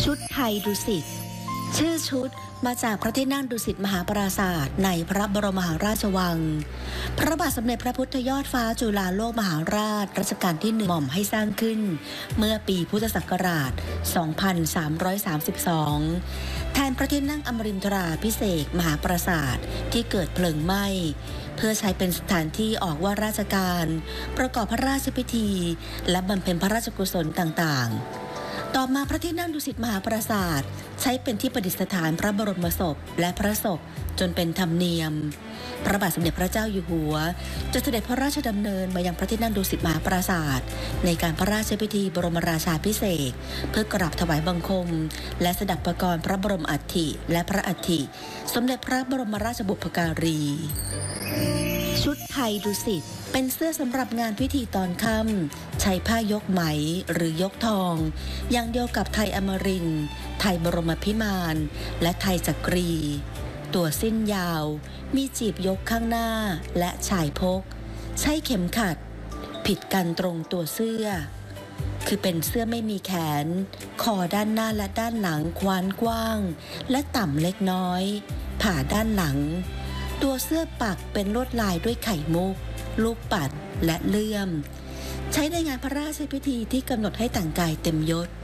ชุดไทยดุสิตชื่อชุดมาจากพระที่นั่งดุสิตมหาปราสาทในพระบรมมหาราชวังพระบาทสมเด็จพระพุทธยอดฟ้าจุฬาโลกมหาราชรัชกาลที่ 1หม่อมให้สร้างขึ้นเมื่อปีพุทธศักราช 2332 แทนพระที่นั่งอมรินทราภิเษกมหาปราสาทที่เกิดเพลิงไหม้เพื่อใช้เป็นสถานที่ออกว่าราชการประกอบพระราชพิธีและบำเพ็ญพระราชกุศลต่างๆต่อมาพระที่นั่งดุสิตมหาปราสาทใช้เป็นที่ประดิษฐานพระบรมศพและพระศพจนเป็นธรรมเนียมพระบาทสมเด็จพระเจ้าอยู่หัวจะเสด็จพระราชดำเนินมายังพระที่นั่งดุสิตมหาปราสาทในการพระราชพิธีบรมราชาภิเษกเพื่อกราบถวายบังคมและสดับประกรณ์พระบรมอัฐิและพระอัฐิสมเด็จพระบรมราชบุพการีชุดไทยดุสิตเป็นเสื้อสำหรับงานพิธีตอนค่ำใช้ผ้ายกไหมหรือยกทองอย่างเดียวกับไทยอมรินทร์ไทยบรมพิมานและไทยจักรีตัวสิ้นยาวมีจีบยกข้างหน้าและชายพกใช้เข็มขัดผิดกันตรงตัวเสื้อคือเป็นเสื้อไม่มีแขนคอด้านหน้าและด้านหลังคว้านกว้างและต่ำเล็กน้อยผ่าด้านหลังตัวเสื้อปักเป็นลวดลายด้วยไข่มุกลูกปัดและเลื่อมใช้ในงานพระราชพิธีที่กำหนดให้แต่งกายเต็มยศ